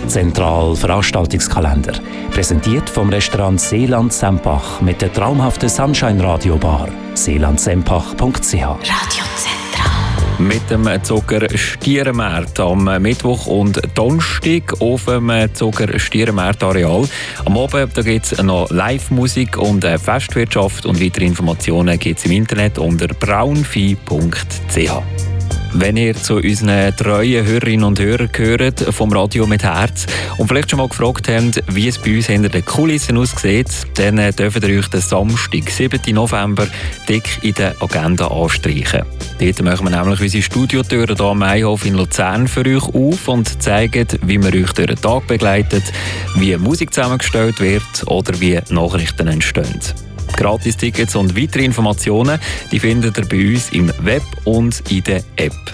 Zentral Veranstaltungskalender. Präsentiert vom Restaurant Seeland Sempach mit der traumhaften Sunshine Radio Bar. seelandsempach.ch. Radio Zentral. Mit dem Zucker Stierenmarkt am Mittwoch und Donnerstag auf dem Zucker Stierenmarkt Areal. Am Abend gibt es noch Live-Musik und Festwirtschaft und weitere Informationen gibt es im Internet unter braunvieh.ch. Wenn ihr zu unseren treuen Hörerinnen und Hörern gehört vom Radio mit Herz und vielleicht schon mal gefragt habt, wie es bei uns hinter den Kulissen aussieht, dann dürft ihr euch den Samstag, 7. November, dick in der Agenda anstreichen. Dort machen wir nämlich unsere Studiotüren hier am Maihof in Luzern für euch auf und zeigen, wie wir euch durch den Tag begleitet, wie Musik zusammengestellt wird oder wie Nachrichten entstehen. Gratis-Tickets und weitere Informationen die findet ihr bei uns im Web und in der App.